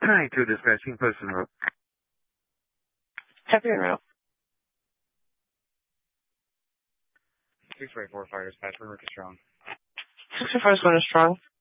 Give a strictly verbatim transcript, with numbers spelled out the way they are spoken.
Hi, to dispatching person row. Happy row. six five four fire dispatch, River Strong. six five four is going to strong.